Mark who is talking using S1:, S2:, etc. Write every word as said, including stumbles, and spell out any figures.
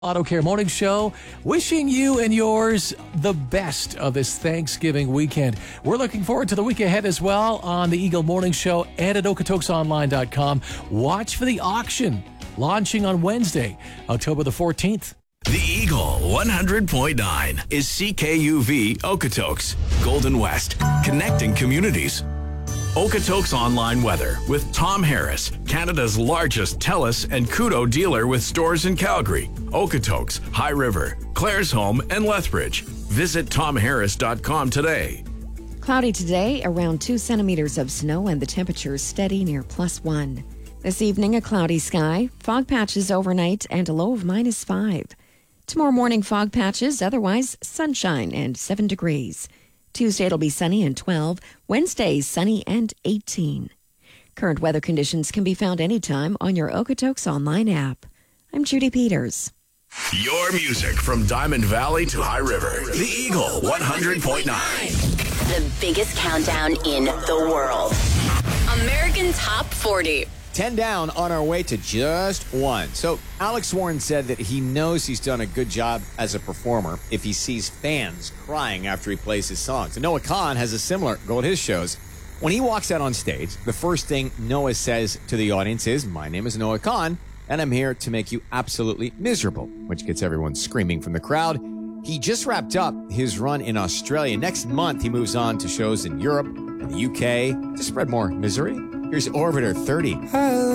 S1: Auto Care Morning Show, wishing you and yours the best of this Thanksgiving weekend. We're looking forward to the week ahead as well on the Eagle Morning Show and at Okotoks Online dot com. Watch for the auction launching on Wednesday, October the fourteenth.
S2: The Eagle one hundred point nine is C K U V Okotoks, Golden West, connecting communities. Okotoks Online Weather with Tom Harris, Canada's largest TELUS and Kudo dealer with stores in Calgary, Okotoks, High River, Claresholm, and Lethbridge. Visit tom harris dot com today.
S3: Cloudy today, around two centimeters of snow, and the temperature steady near plus one. This evening, a cloudy sky, fog patches overnight, and a low of minus five. Tomorrow morning, fog patches, otherwise sunshine and seven degrees. Tuesday, it'll be sunny and twelve. Wednesday, sunny and eighteen. Current weather conditions can be found anytime on your Okotoks Online app. I'm Judy Peters.
S2: Your music from Diamond Valley to High River. The Eagle one hundred point nine.
S4: The biggest countdown in the world. American Top forty.
S5: ten down on our way to just one. So Alex Warren said that he knows he's done a good job as a performer if he sees fans crying after he plays his songs. And Noah Kahan has a similar goal at his shows. When he walks out on stage, the first thing Noah says to the audience is, "My name is Noah Kahan, and I'm here to make you absolutely miserable," which gets everyone screaming from the crowd. He just wrapped up his run in Australia. Next month, he moves on to shows in Europe and the U K to spread more misery. Here's Orbiter thirty.